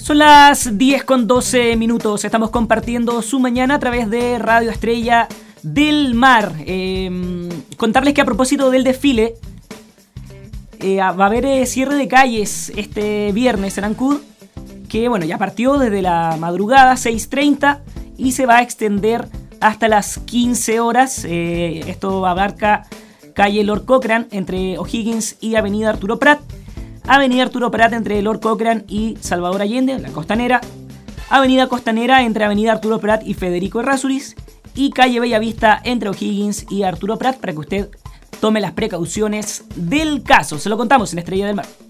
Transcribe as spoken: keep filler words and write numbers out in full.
Son las diez con doce minutos. Estamos compartiendo su mañana a través de Radio Estrella del Mar. Eh, contarles que a propósito del desfile, eh, va a haber eh, cierre de calles este viernes en Ancud, que bueno, ya partió desde la madrugada, seis treinta, y se va a extender hasta las quince horas. Eh, esto abarca calle Lord Cochrane entre O'Higgins y avenida Arturo Prat, avenida Arturo Prat entre Lord Cochrane y Salvador Allende, la Costanera, avenida Costanera entre avenida Arturo Prat y Federico Errázuriz, y calle Bellavista entre O'Higgins y Arturo Prat, para que usted tome las precauciones del caso. Se lo contamos en Estrella del Mar.